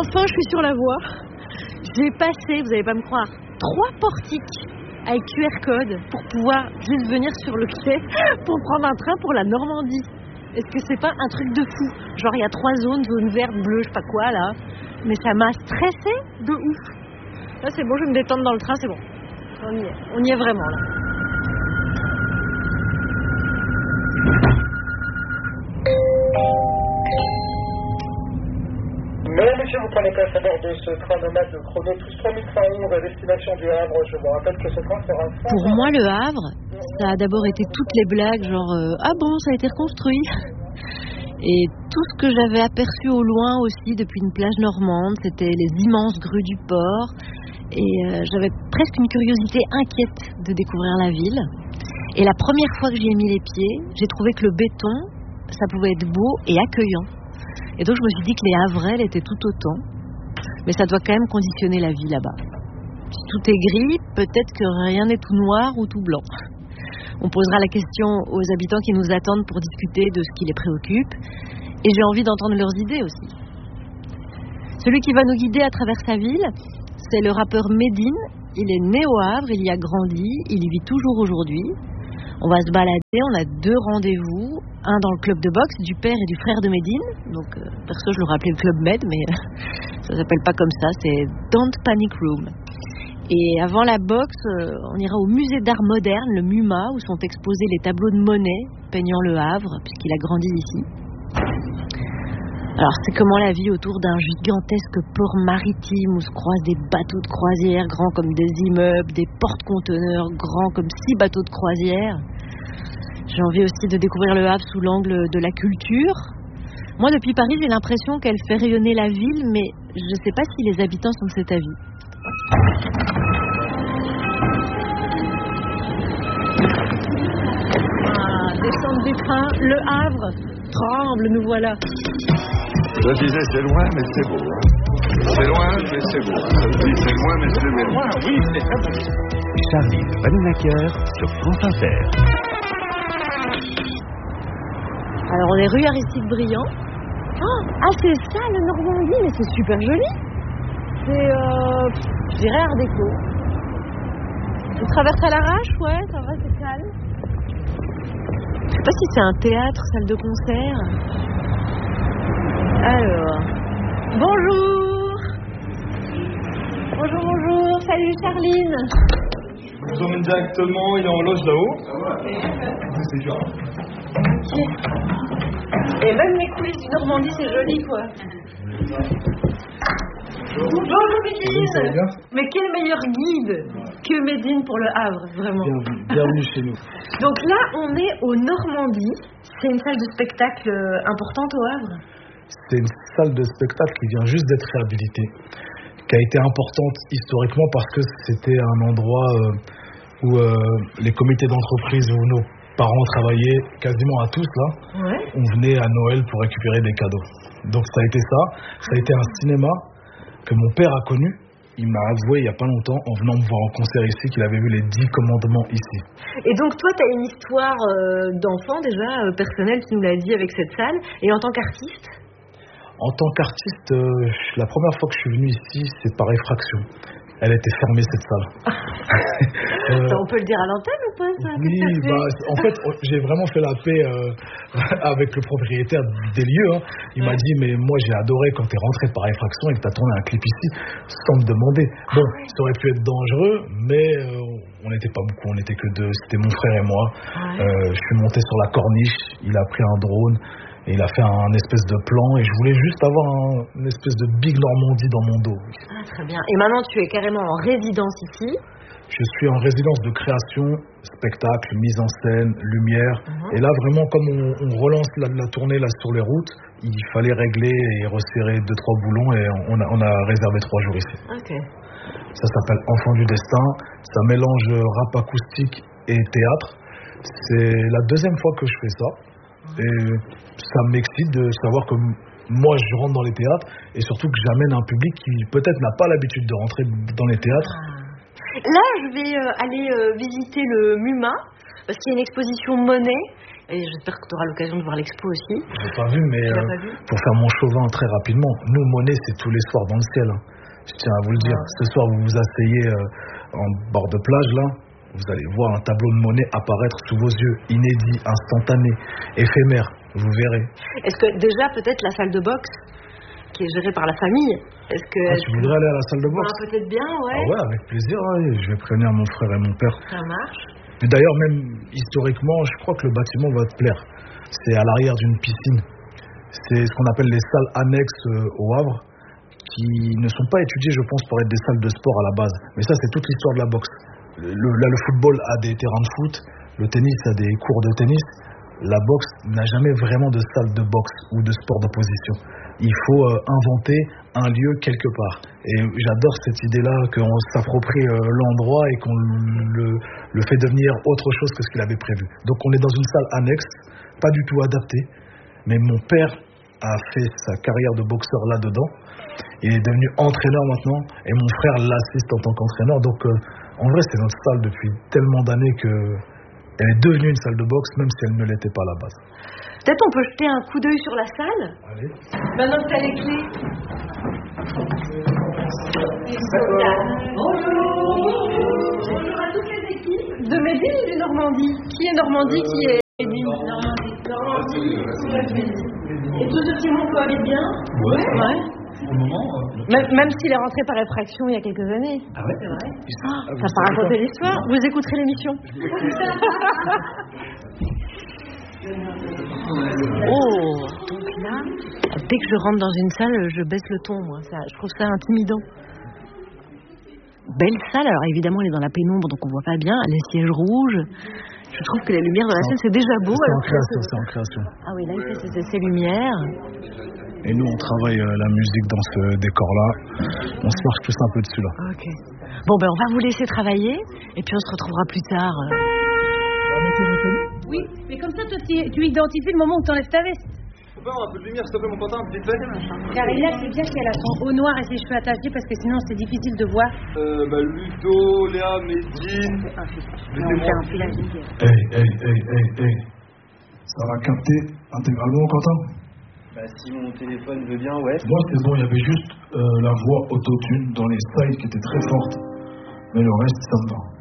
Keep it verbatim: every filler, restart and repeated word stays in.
Enfin, je suis sur la voie. J'ai passé, vous n'allez pas me croire, trois portiques avec Q R code pour pouvoir juste venir sur le quai pour prendre un train pour la Normandie. Est-ce que c'est pas un truc de fou? Genre, il y a trois zones, zone verte, bleue, je sais pas quoi, là. Mais ça m'a stressé de ouf. Là, c'est bon, je vais me détendre dans le train, c'est bon. On y est, on y est vraiment, là. Mesdames, Messieurs, vous prenez place à bord de ce train nomade de Chrono plus trois mille cent onze à destination du Havre. Je vous rappelle que ce train sera... Pour moi, le Havre, ça a d'abord été toutes les blagues, genre euh, « Ah bon, ça a été reconstruit ?» Et tout ce que j'avais aperçu au loin aussi depuis une plage normande, c'était les immenses grues du port. Et euh, j'avais presque une curiosité inquiète de découvrir la ville. Et la première fois que j'y ai mis les pieds, j'ai trouvé que le béton, ça pouvait être beau et accueillant. Et donc je me suis dit que les Havrels étaient tout autant. Mais ça doit quand même conditionner la vie là-bas. Si tout est gris, peut-être que rien n'est tout noir ou tout blanc. On posera la question aux habitants qui nous attendent pour discuter de ce qui les préoccupe. Et j'ai envie d'entendre leurs idées aussi. Celui qui va nous guider à travers sa ville, c'est le rappeur Medine. Il est né au Havre, il y a grandi, il y vit toujours aujourd'hui. On va se balader, on a deux rendez-vous, un dans le club de boxe du père et du frère de Medine. Donc euh, perso je l'aurais appelé le club Med, mais euh, ça s'appelle pas comme ça, c'est Don't Panic Room. Et avant la boxe, euh, on ira au musée d'art moderne, le MUMA, où sont exposés les tableaux de Monet peignant le Havre, puisqu'il a grandi ici. Alors c'est comment la vie autour d'un gigantesque port maritime où se croisent des bateaux de croisière grands comme des immeubles, des porte-conteneurs grands comme six bateaux de croisière. J'ai envie aussi de découvrir le Havre sous l'angle de la culture. Moi depuis Paris j'ai l'impression qu'elle fait rayonner la ville, mais je ne sais pas si les habitants sont de cet avis. Ah, descente du train, le Havre tremble, nous voilà. Je disais c'est loin mais c'est beau. C'est loin mais c'est beau. Ça me dit c'est loin mais c'est loin. Oui, c'est très beau. Charline Vanhoenacker sur France Inter. Alors on est rue Aristide Briand. Ah, ah c'est ça le Normandie, mais c'est super joli. C'est, euh, je dirais art déco. On traverse à l'arrache, ouais, ça va, c'est calme. Je sais pas si c'est un théâtre, salle de concert. Alors, bonjour. Bonjour, bonjour. Salut Charline. Je vous emmène directement, il est en loge là-haut. C'est dur. Ok. Et même les coulisses du Normandie, c'est joli, quoi. Bonjour Médine. Mais quel meilleur guide que Médine pour le Havre, vraiment. Bienvenue, bienvenue chez nous. Donc là, on est au Normandie. C'est une salle de spectacle importante au Havre. C'est une salle de spectacle qui vient juste d'être réhabilitée, qui a été importante historiquement parce que c'était un endroit euh, où euh, les comités d'entreprise où nos parents travaillaient quasiment à tous là. Ouais. On venait à Noël pour récupérer des cadeaux. Donc ça a été ça. Ça a été un cinéma que mon père a connu. Il m'a avoué il n'y a pas longtemps, en venant me voir en concert ici, qu'il avait vu les dix commandements ici. Et donc toi, tu as une histoire euh, d'enfant déjà, euh, personnelle, tu nous l'as dit avec cette salle. Et en tant qu'artiste ? En tant qu'artiste, euh, la première fois que je suis venu ici, c'est par effraction. Elle était fermée, cette salle. euh, ça, on peut le dire à l'antenne ou pas ça? Oui, bah, en fait, j'ai vraiment fait la paix euh, avec le propriétaire des lieux. Hein. Il ouais. m'a dit, mais moi j'ai adoré quand t'es rentré par effraction et que t'as tourné un clip ici, sans me demander. Bon, ah, oui. Ça aurait pu être dangereux, mais euh, on n'était pas beaucoup, on n'était que deux. C'était mon frère et moi. Ouais. Euh, je suis monté sur la corniche, il a pris un drone. Et il a fait un espèce de plan et je voulais juste avoir un, une espèce de Big Normandie dans mon dos. Ah, très bien. Et maintenant, tu es carrément en résidence ici ? Je suis en résidence de création, spectacle, mise en scène, lumière. Uh-huh. Et là, vraiment, comme on, on relance la, la tournée là, sur les routes, il fallait régler et resserrer deux, trois boulons et on a, on a réservé trois jours ici. Okay. Ça s'appelle Enfant du Destin. Ça mélange rap acoustique et théâtre. C'est la deuxième fois que je fais ça. Et ça m'excite de savoir que moi je rentre dans les théâtres et surtout que j'amène un public qui peut-être n'a pas l'habitude de rentrer dans les théâtres. Là je vais euh, aller euh, visiter le MUMA parce qu'il y a une exposition Monet Et j'espère que tu auras l'occasion de voir l'expo aussi. Je l'ai pas vu, mais Tu l'as euh, pas vu pour faire mon chauvin très rapidement, nous, Monet, c'est tous les soirs dans le ciel. Hein. Je tiens à vous le dire. Ce soir, vous vous asseyez euh, en bord de plage, là. Vous allez voir un tableau de Monet apparaître sous vos yeux, inédit, instantané, éphémère. Vous verrez. Est-ce que déjà, peut-être la salle de boxe, qui est gérée par la famille, est-ce que... Ah, tu voudrais aller à la salle de boxe? Ah, peut-être bien, ouais. Ah ouais, avec plaisir. Ouais. Je vais prévenir mon frère et mon père. Ça marche. Et d'ailleurs, même historiquement, je crois que le bâtiment va te plaire. C'est à l'arrière d'une piscine. C'est ce qu'on appelle les salles annexes euh, au Havre, qui ne sont pas étudiées, je pense, pour être des salles de sport à la base. Mais ça, c'est toute l'histoire de la boxe. Le, là, le football a des terrains de foot, le tennis a des cours de tennis. La boxe n'a jamais vraiment de salle de boxe ou de sport d'opposition. Il faut euh, inventer un lieu quelque part. Et j'adore cette idée-là, qu'on s'approprie euh, l'endroit et qu'on le, le fait devenir autre chose que ce qu'il avait prévu. Donc on est dans une salle annexe, pas du tout adaptée. Mais mon père a fait sa carrière de boxeur là-dedans. Il est devenu entraîneur maintenant et mon frère l'assiste en tant qu'entraîneur. Donc euh, en vrai, c'est notre salle depuis tellement d'années que elle est devenue une salle de boxe, même si elle ne l'était pas à la base. Peut-être on peut jeter un coup d'œil sur la salle. Allez. Maintenant que tu as les clés. Bonjour. Bonjour à toutes les équipes. De Médine ou de Normandie? Qui est Normandie, qui est Médine? Normandie. Normandie. Et tout ce petit monde cohabite bien? Ouais. Ouais. Au moment, euh, Même, même s'il est rentré par effraction il y a quelques années. Ah ouais, c'est vrai. Ah, Ça pas raconté l'histoire. Vous écouterez l'émission. Oh, donc là, dès que je rentre dans une salle, je baisse le ton, moi. Ça, je trouve ça intimidant. Belle salle, alors évidemment, elle est dans la pénombre, donc on voit pas bien. Les sièges rouges. Je trouve que la lumière de la scène, c'est déjà beau. C'est en alors création, que- c'est en création. Ah oui, là, il fait ses, ses lumières. Et nous, on travaille euh, la musique dans ce décor-là. On se marche tous un peu dessus, là. Ok. Bon, ben, on va vous laisser travailler, et puis on se retrouvera plus tard. Oui, mais comme ça, toi, tu, tu identifies le moment où tu enlèves ta veste. Faut faire un peu de lumière, s'il te plaît, mon Quentin, vite fait. Car là, c'est bien qu'elle a son haut noir et ses cheveux attachés parce que sinon, c'est difficile de voir. Euh, bah, Ludo, Léa, Médine. Mettez-moi. Hey, hey, hey, hey, hey. Ça va capter intégralement, Quentin? Bah si mon téléphone veut bien, ouais. Moi, c'est bon, il y avait juste euh, la voix autotune dans les styles qui était très forte. Mais le reste, ça me va.